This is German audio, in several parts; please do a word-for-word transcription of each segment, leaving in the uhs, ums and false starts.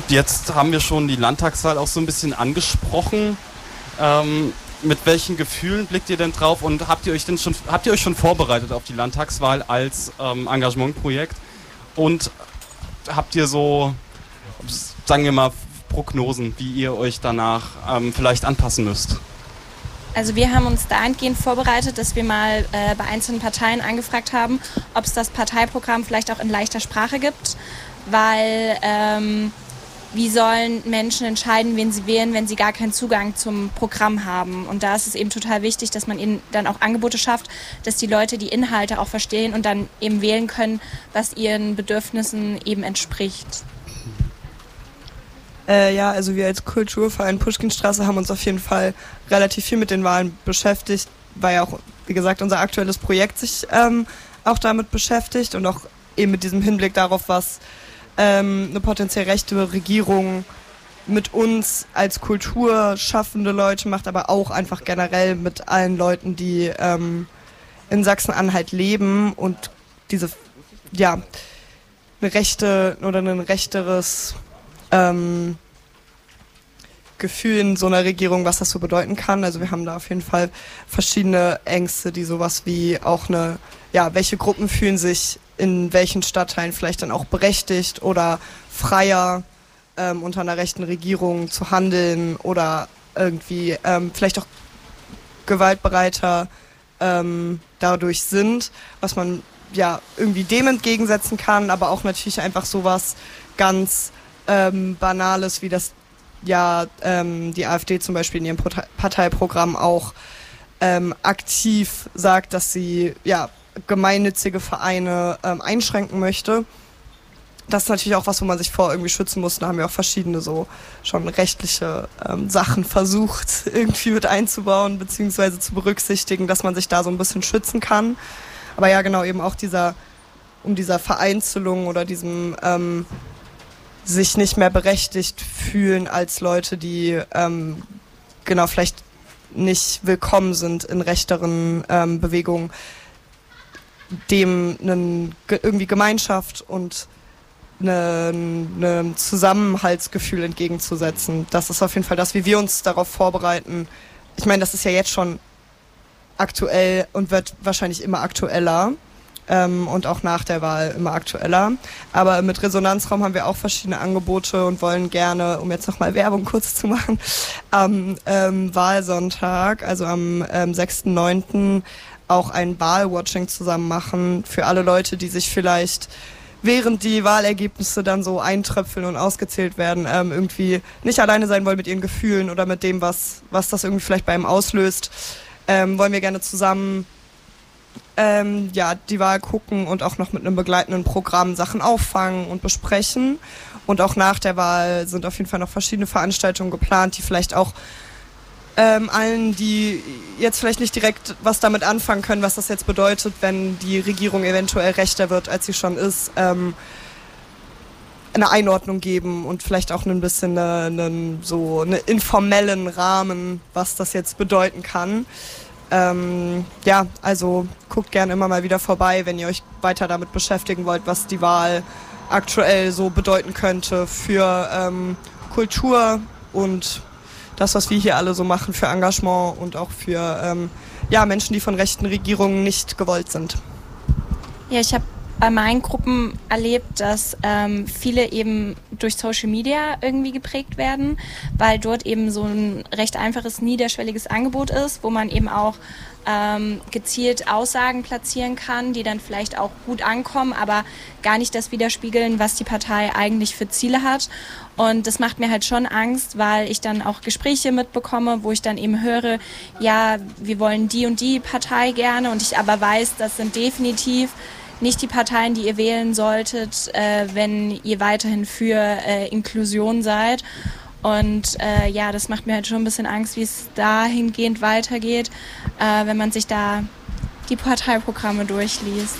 jetzt haben wir schon die Landtagswahl auch so ein bisschen angesprochen. Ähm, mit welchen Gefühlen blickt ihr denn drauf und habt ihr euch denn schon, habt ihr euch schon vorbereitet auf die Landtagswahl als ähm, Engagementprojekt? Und habt ihr so, sagen wir mal, Prognosen, wie ihr euch danach ähm, vielleicht anpassen müsst? Also wir haben uns dahingehend vorbereitet, dass wir mal äh, bei einzelnen Parteien angefragt haben, ob es das Parteiprogramm vielleicht auch in leichter Sprache gibt, weil ähm, wie sollen Menschen entscheiden, wen sie wählen, wenn sie gar keinen Zugang zum Programm haben? Und da ist es eben total wichtig, dass man ihnen dann auch Angebote schafft, dass die Leute die Inhalte auch verstehen und dann eben wählen können, was ihren Bedürfnissen eben entspricht. Äh, ja, also wir als Kulturverein Puschkinstraße haben uns auf jeden Fall relativ viel mit den Wahlen beschäftigt, weil ja auch, wie gesagt, unser aktuelles Projekt sich ähm, auch damit beschäftigt und auch eben mit diesem Hinblick darauf, was ähm, eine potenziell rechte Regierung mit uns als kulturschaffende Leute macht, aber auch einfach generell mit allen Leuten, die ähm, in Sachsen-Anhalt leben und diese, ja, eine rechte oder ein rechteres Ähm, Gefühl in so einer Regierung, was das so bedeuten kann. Also wir haben da auf jeden Fall verschiedene Ängste, die sowas wie auch eine, ja, welche Gruppen fühlen sich in welchen Stadtteilen vielleicht dann auch berechtigt oder freier ähm, unter einer rechten Regierung zu handeln oder irgendwie ähm, vielleicht auch gewaltbereiter ähm, dadurch sind, was man ja irgendwie dem entgegensetzen kann, aber auch natürlich einfach sowas ganz Ähm, Banales, wie das ja ähm, die AfD zum Beispiel in ihrem Parteiprogramm auch ähm, aktiv sagt, dass sie ja gemeinnützige Vereine ähm, einschränken möchte. Das ist natürlich auch was, wo man sich vor irgendwie schützen muss. Da haben wir auch verschiedene so schon rechtliche ähm, Sachen versucht irgendwie mit einzubauen beziehungsweise zu berücksichtigen, dass man sich da so ein bisschen schützen kann. Aber ja, genau, eben auch dieser um dieser Vereinzelung oder diesem ähm, sich nicht mehr berechtigt fühlen als Leute, die ähm, genau vielleicht nicht willkommen sind in rechteren ähm, Bewegungen, dem einen, irgendwie Gemeinschaft und ein Zusammenhaltsgefühl entgegenzusetzen. Das ist auf jeden Fall das, wie wir uns darauf vorbereiten. Ich meine, das ist ja jetzt schon aktuell und wird wahrscheinlich immer aktueller. Ähm, und auch nach der Wahl immer aktueller. Aber mit Resonanzraum haben wir auch verschiedene Angebote und wollen gerne, um jetzt nochmal Werbung kurz zu machen, am ähm, Wahlsonntag, also am ähm, sechsten neunten auch ein Wahlwatching zusammen machen für alle Leute, die sich vielleicht während die Wahlergebnisse dann so eintröpfeln und ausgezählt werden, ähm, irgendwie nicht alleine sein wollen mit ihren Gefühlen oder mit dem, was, was das irgendwie vielleicht bei einem auslöst. Ähm, wollen wir gerne zusammen Ähm, ja, die Wahl gucken und auch noch mit einem begleitenden Programm Sachen auffangen und besprechen. Und auch nach der Wahl sind auf jeden Fall noch verschiedene Veranstaltungen geplant, die vielleicht auch ähm, allen, die jetzt vielleicht nicht direkt was damit anfangen können, was das jetzt bedeutet, wenn die Regierung eventuell rechter wird, als sie schon ist, ähm, eine Einordnung geben und vielleicht auch ein bisschen eine, eine, so einen informellen Rahmen, was das jetzt bedeuten kann. Ähm, ja, also guckt gerne immer mal wieder vorbei, wenn ihr euch weiter damit beschäftigen wollt, was die Wahl aktuell so bedeuten könnte für ähm, Kultur und das, was wir hier alle so machen für Engagement und auch für ähm, ja, Menschen, die von rechten Regierungen nicht gewollt sind. Ja, ich habe bei meinen Gruppen erlebt, dass ähm, viele eben durch Social Media irgendwie geprägt werden, weil dort eben so ein recht einfaches, niederschwelliges Angebot ist, wo man eben auch ähm, gezielt Aussagen platzieren kann, die dann vielleicht auch gut ankommen, aber gar nicht das widerspiegeln, was die Partei eigentlich für Ziele hat. Und das macht mir halt schon Angst, weil ich dann auch Gespräche mitbekomme, wo ich dann eben höre, ja, wir wollen die und die Partei gerne und ich aber weiß, das sind definitiv nicht die Parteien, die ihr wählen solltet, äh, wenn ihr weiterhin für äh, Inklusion seid. Und äh, ja, das macht mir halt schon ein bisschen Angst, wie es dahingehend weitergeht, äh, wenn man sich da die Parteiprogramme durchliest.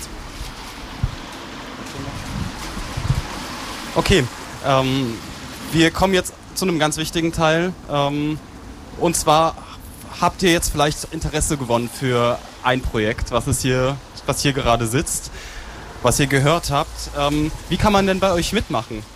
Okay, ähm, wir kommen jetzt zu einem ganz wichtigen Teil. Ähm, und zwar habt ihr jetzt vielleicht Interesse gewonnen für ein Projekt, was es hier was hier gerade sitzt, was ihr gehört habt. Ähm, wie kann man denn bei euch mitmachen?